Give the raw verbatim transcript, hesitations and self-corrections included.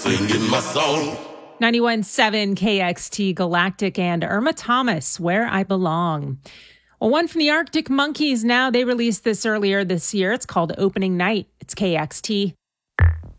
singing my song. ninety-one point seven K X T Galactic and Irma Thomas, Where I Belong. Well, one from the Arctic Monkeys now. They released this earlier this year. It's called Opening Night. It's K X T.